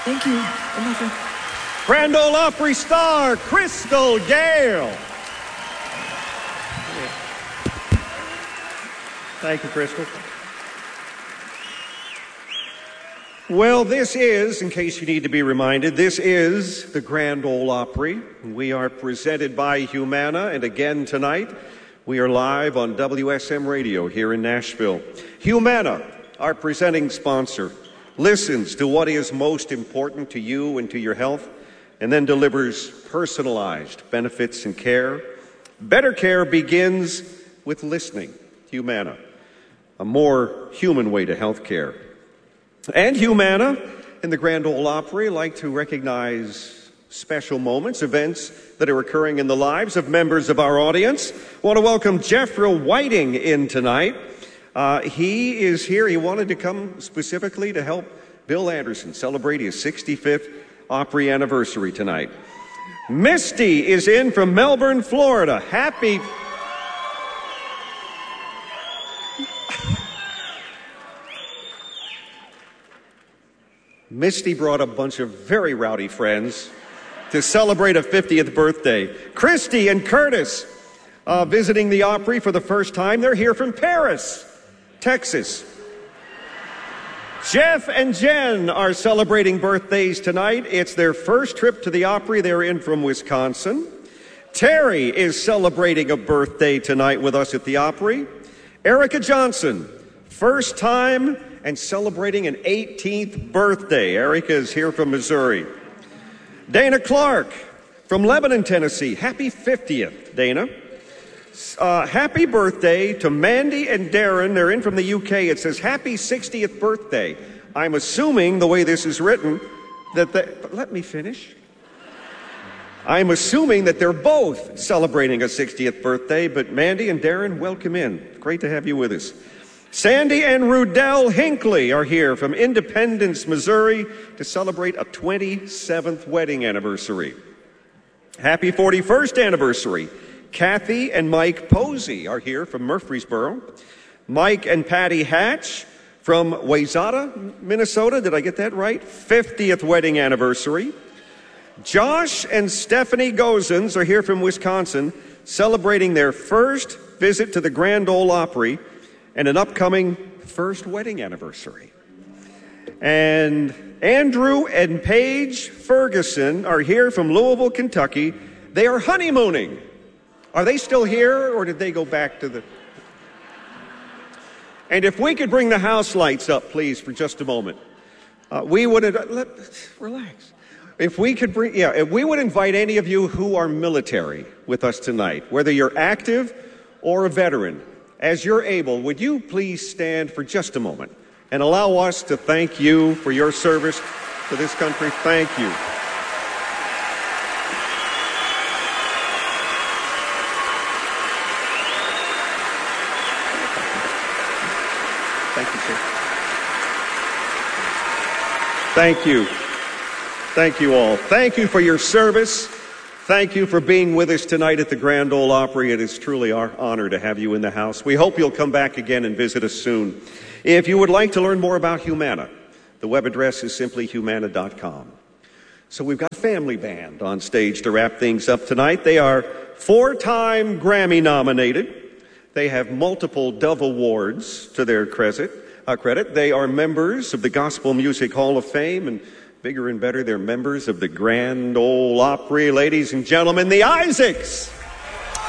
Thank you. Nothing. Grand Ole Opry star, Crystal Gayle. Thank you, Crystal. Well, this is, in case you need to be reminded, this is the Grand Ole Opry. We are presented by Humana, and again tonight, we are live on WSM Radio here in Nashville. Humana, our presenting sponsor, listens to what is most important to you and to your health, and then delivers personalized benefits and care. Better care begins with listening. Humana, a more human way to health care. And Humana and the Grand Ole Opry like to recognize special moments, events that are occurring in the lives of members of our audience. I want to welcome Jeffrey Whiting in tonight. He is here. He wanted to come specifically to help Bill Anderson celebrate his 65th Opry anniversary tonight. Misty is in from Melbourne, Florida. Happy... Misty brought a bunch of very rowdy friends to celebrate a 50th birthday. Christy and Curtis visiting the Opry for the first time. They're here from Paris, Texas. Jeff and Jen are celebrating birthdays tonight. It's their first trip to the Opry. They're in from Wisconsin. Terry is celebrating a birthday tonight with us at the Opry. Erica Johnson, first time and celebrating an 18th birthday. Erica is here from Missouri. Dana Clark from Lebanon, Tennessee. Happy 50th, Dana. Happy birthday to Mandy and Darren. They're in from the UK. It says, happy 60th birthday. I'm assuming, the way this is written, that but let me finish. I'm assuming that they're both celebrating a 60th birthday, but Mandy and Darren, welcome in. Great to have you with us. Sandy and Rudell Hinckley are here from Independence, Missouri to celebrate a 27th wedding anniversary. Happy 41st anniversary. Kathy and Mike Posey are here from Murfreesboro. Mike and Patty Hatch from Wayzata, Minnesota. Did I get that right? 50th wedding anniversary. Josh and Stephanie Gozens are here from Wisconsin celebrating their first visit to the Grand Ole Opry and an upcoming first wedding anniversary. And Andrew and Paige Ferguson are here from Louisville, Kentucky. They are honeymooning. Are they still here, or did they go back to the... And if we could bring the house lights up, please, for just a moment. We would... Relax. If we could bring... if we would invite any of you who are military with us tonight, whether you're active or a veteran, as you're able, would you please stand for just a moment and allow us to thank you for your service to this country? Thank you. Thank you, sir. Thank you. Thank you all. Thank you for your service. Thank you for being with us tonight at the Grand Ole Opry. It is truly our honor to have you in the house. We hope you'll come back again and visit us soon. If you would like to learn more about Humana, the web address is simply humana.com. So we've got a family band on stage to wrap things up tonight. They are 4-time Grammy nominated. They have multiple Dove Awards to their credit. They are members of the Gospel Music Hall of Fame, and bigger and better, they're members of the Grand Ole Opry. Ladies and gentlemen, the Isaacs.